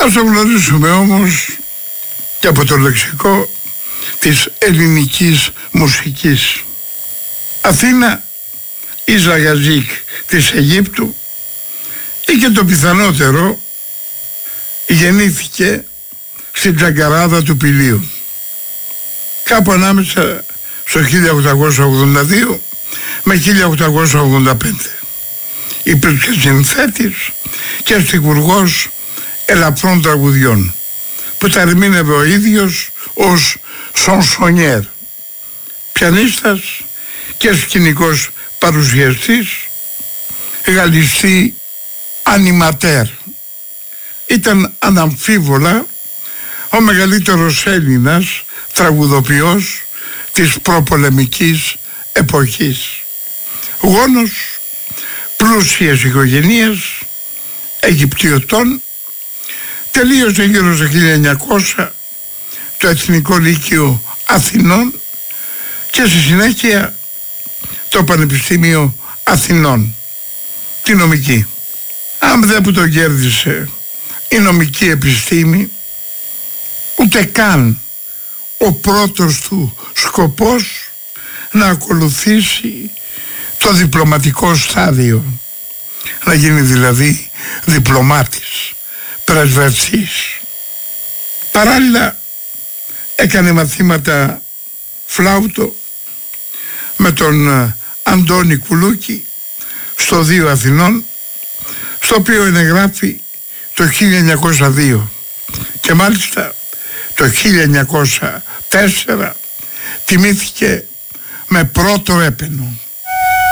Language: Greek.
Ας το γνωρίσουμε όμως και από το λεξικό της ελληνικής μουσικής. Αθήνα ή Ζαγαζίκ της Αιγύπτου, ή και το πιθανότερο, γεννήθηκε στην Τζαγκαράδα του Πηλίου. Κάπου ανάμεσα στο 1882 με 1885. Υπήρξε συνθέτης και στιχουργός ελαφρών τραγουδιών που τα ερμήνευε ο ίδιος ως σονσονιέρ, πιανίστας και σκηνικός παρουσιαστής, γαλλιστή ανιματέρ. Ήταν αναμφίβολα ο μεγαλύτερος Έλληνας τραγουδοποιός της προπολεμικής εποχής. Γόνος πλούσιας οικογένειας Αιγυπτιωτών, τελείωσε γύρω στο 1900 το Εθνικό Λύκειο Αθηνών και στη συνέχεια το Πανεπιστήμιο Αθηνών, τη νομική. Αν δεν που το κέρδισε η νομική επιστήμη, ούτε καν ο πρώτος του σκοπός να ακολουθήσει το διπλωματικό στάδιο, να γίνει δηλαδή διπλωμάτης, πρεσβευτής. Παράλληλα έκανε μαθήματα φλάουτο με τον Αντώνη Κουλούκη στο Δίο Αθηνών, στο οποίο ενεγράφει το 1902 και μάλιστα το 1904 τιμήθηκε με πρώτο έπαινο.